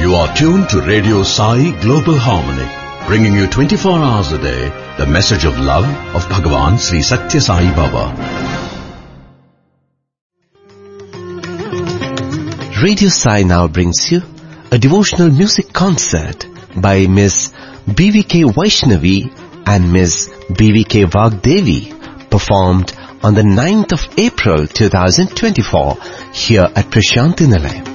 You are tuned to Radio Sai Global Harmony, bringing you 24 hours a day the message of love of Bhagavan Sri Satya Sai Baba. Radio Sai now brings you a devotional music concert by Miss BVK Vaishnavi and Miss BVK Vagdevi, performed on the 9th of April 2024 here at Prashanti Nilay.